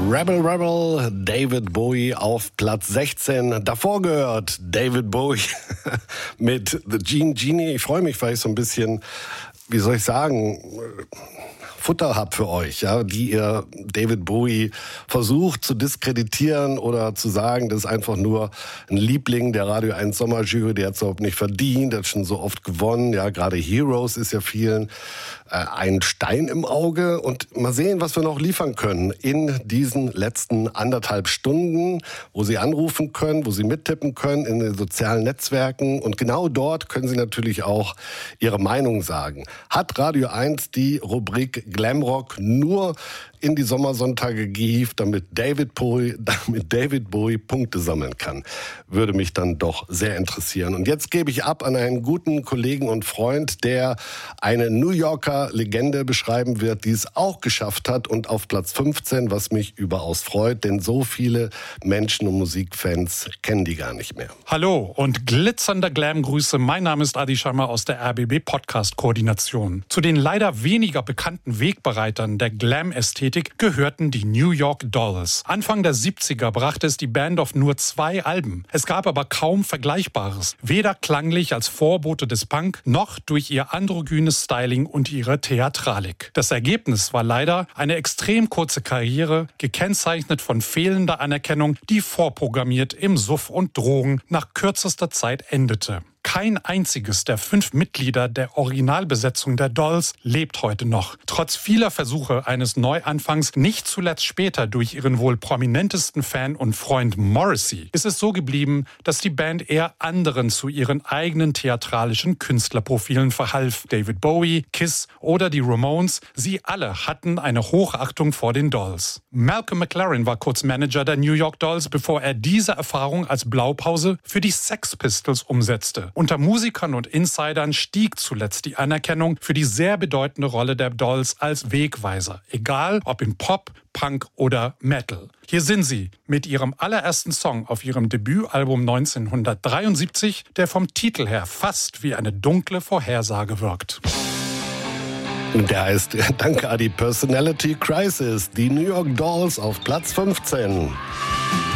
Rebel Rebel, David Bowie auf Platz 16. Davor gehört David Bowie mit The Genie. Ich freue mich, weil ich so ein bisschen, wie soll ich sagen, Futter habt für euch, ja, die ihr David Bowie versucht zu diskreditieren oder zu sagen, das ist einfach nur ein Liebling der Radio 1 Sommerjury, der hat es überhaupt nicht verdient, der hat schon so oft gewonnen, ja, gerade Heroes ist ja vielen ein Stein im Auge und mal sehen, was wir noch liefern können in diesen letzten 1,5 Stunden, wo Sie anrufen können, wo Sie mittippen können in den sozialen Netzwerken und genau dort können Sie natürlich auch Ihre Meinung sagen. Hat Radio 1 die Rubrik Glamrock nur in die Sommersonntage gehievt, damit David Bowie Punkte sammeln kann? Würde mich dann doch sehr interessieren. Und jetzt gebe ich ab an einen guten Kollegen und Freund, der eine New Yorker Legende beschreiben wird, die es auch geschafft hat und auf Platz 15, was mich überaus freut, denn so viele Menschen und Musikfans kennen die gar nicht mehr. Hallo und glitzernde Glam-Grüße. Mein Name ist Adi Sharma aus der RBB Podcast-Koordination. Zu den leider weniger bekannten Wegbereitern der Glam-Ästhetik gehörten die New York Dolls. Anfang der 70er brachte es die Band auf nur 2 Alben. Es gab aber kaum Vergleichbares. Weder klanglich als Vorbote des Punk, noch durch ihr androgynes Styling und ihre Theatralik. Das Ergebnis war leider eine extrem kurze Karriere, gekennzeichnet von fehlender Anerkennung, die vorprogrammiert im Suff und Drogen nach kürzester Zeit endete. Kein einziges der 5 Mitglieder der Originalbesetzung der Dolls lebt heute noch. Trotz vieler Versuche eines Neuanfangs, nicht zuletzt später durch ihren wohl prominentesten Fan und Freund Morrissey, ist es so geblieben, dass die Band eher anderen zu ihren eigenen theatralischen Künstlerprofilen verhalf. David Bowie, Kiss oder die Ramones, sie alle hatten eine Hochachtung vor den Dolls. Malcolm McLaren war kurz Manager der New York Dolls, bevor er diese Erfahrung als Blaupause für die Sex Pistols umsetzte. Unter Musikern und Insidern stieg zuletzt die Anerkennung für die sehr bedeutende Rolle der Dolls als Wegweiser, egal ob im Pop, Punk oder Metal. Hier sind sie mit ihrem allerersten Song auf ihrem Debütalbum 1973, der vom Titel her fast wie eine dunkle Vorhersage wirkt. Der heißt, danke Adi, Personality Crisis, die New York Dolls auf Platz 15.